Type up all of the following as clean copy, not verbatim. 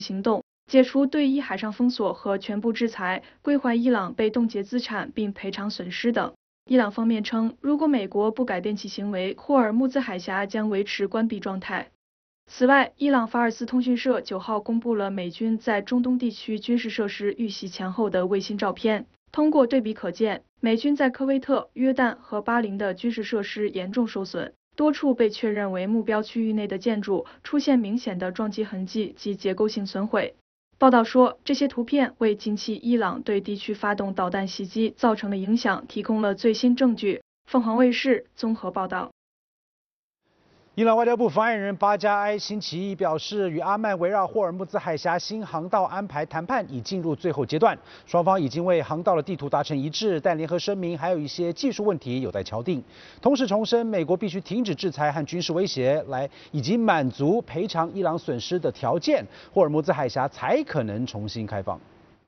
行动，解除对伊海上封锁和全部制裁，归还伊朗被冻结资产并赔偿损失等。伊朗方面称，如果美国不改变其行为，霍尔木兹海峡将维持关闭状态。此外，伊朗法尔斯通讯社9号公布了美军在中东地区军事设施遇袭前后的卫星照片。通过对比可见，美军在科威特、约旦和巴林的军事设施严重受损，多处被确认为目标区域内的建筑出现明显的撞击痕迹及结构性损毁。报道说，这些图片为近期伊朗对地区发动导弹袭击造成的影响提供了最新证据。凤凰卫视综合报道。 伊朗外交部发言人巴加埃星期一表示，与阿曼围绕霍尔木兹海峡新航道安排谈判已进入最后阶段，双方已经为航道的地图达成一致，但联合声明还有一些技术问题有待敲定。同时重申，美国必须停止制裁和军事威胁，以及满足赔偿伊朗损失的条件，霍尔木兹海峡才可能重新开放。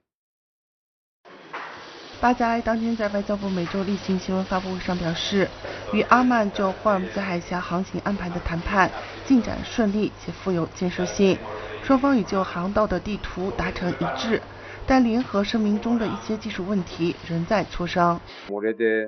巴加埃当天在外交部每周例行新闻发布会上表示，与阿曼就霍尔木兹海峡航行安排的谈判进展顺利且富有建设性，双方已就航道的地图达成一致，但联合声明中的一些技术问题仍在磋商。 مورد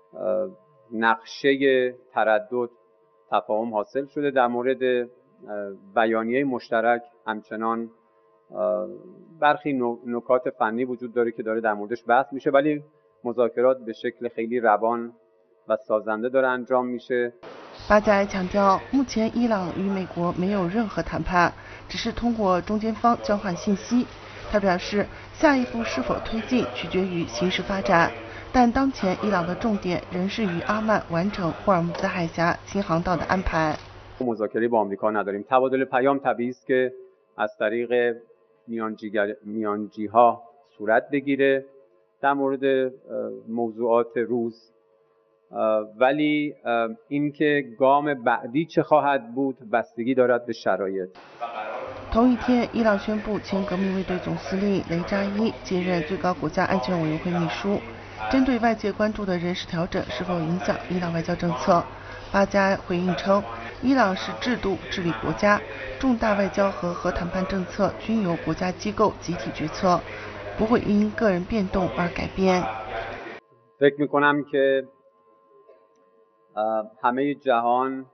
نقشه تردد تفاهم حاصل شده در مورد بیانیه مشترک همچنان برخی نکات فنی وجود داره که داره در موردش بحث میشه ولی مذاکرات به شکل خیلی روان و سازنده داره انجام میشه。 巴加埃强调，目前伊朗与美国没有任何谈判，只是通过中间方交换信息。他表示，下一步是否推进取决于形势发展，但当前伊朗的重点仍是与阿曼完成霍尔木兹海峡新航道的安排。 مذاکره با آمریکا نداریم. تبادل پیام طبیعی است که از طریق میانجی‌ها صورت بگیره در مورد موضوعات روز ولی اینکه گام بعدی چه خواهد بود بستگی دارد به شرایط。 同一天，伊朗宣布前革命卫队总司令雷扎伊接任最高国家安全委员会秘书。针对外界关注的人事调整是否影响伊朗外交政策，巴加埃回应称，伊朗是制度治理国家，重大外交和核谈判政策均由国家机构集体决策，不会因个人变动而改变。 فکر می‌کنم که همه جهان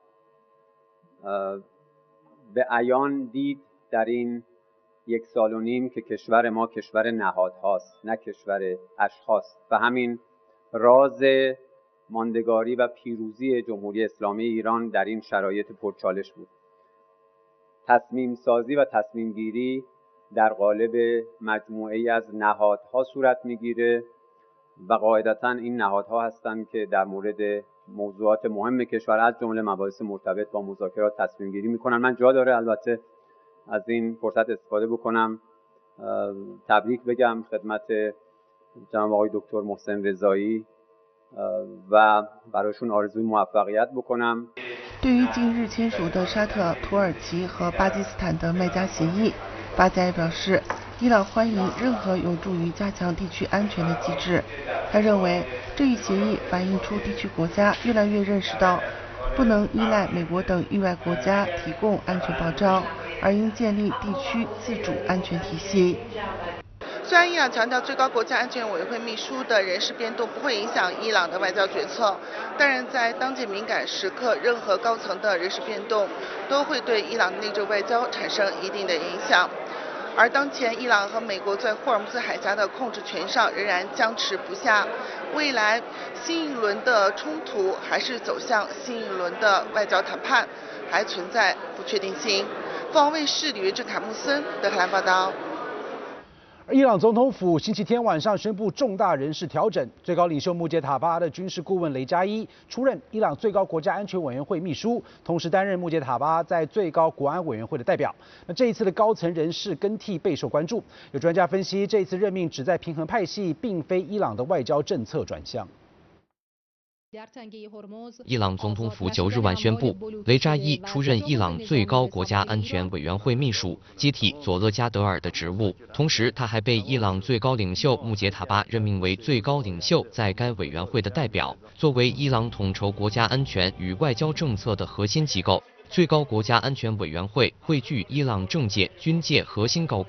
به عیان دید در این 1.5 سال که کشور ما کشور نهادهاست نه کشور اشخاص و همین راز ماندگاری و پیروزی جمهوری اسلامی ایران در این شرایط پرچالش بود. تصمیم سازی و تصمیم گیری در قالب مجموعه‌ای از نهادها صورت میگیره و قاعدتاً این نهادها هستند که در مورد موضوعات مهم کشور از جمله مباحث مرتبط با مذاکرات تصمیم گیری میکنن. من جا داره البته از این فرصت استفاده بکنم تبریک بگم خدمت جناب آقای دکتر محسن رضایی و برایشون آرزوی موفقیت بکنم。 对于近日签署的沙特、土耳其和巴基斯坦的麦加协议，巴加埃表示，伊朗欢迎任何有助于加强地区安全的机制。他认为，这一协议反映出地区国家越来越认识到，不能依赖美国等域外国家提供安全保障，而应建立地区自主安全体系。虽然伊朗强调最高国家安全委员会秘书的人事变动不会影响伊朗的外交决策，但是在当前敏感时刻，任何高层的人事变动都会对伊朗内政外交产生一定的影响。而当前伊朗和美国在霍尔木兹海峡的控制权上仍然僵持不下，未来新一轮的冲突还是走向新一轮的外交谈判，还存在不确定性。凤凰卫视李元正、卡木森德黑兰报道。 伊朗总统府星期天晚上宣布重大人事调整，最高领袖穆杰塔巴的军事顾问雷扎伊出任伊朗最高国家安全委员会秘书，同时担任穆杰塔巴在最高国安委员会的代表。那这一次的高层人事更替备受关注，有专家分析，这一次任命旨在平衡派系，并非伊朗的外交政策转向。 伊朗总统府9日晚宣布，雷扎伊出任伊朗最高国家安全委员会秘书，接替佐勒加德尔的职务。同时，他还被伊朗最高领袖穆杰塔巴任命为最高领袖在该委员会的代表。作为伊朗统筹国家安全与外交政策的核心机构， 最高国家安全委员会汇聚伊朗政界、军界核心高官。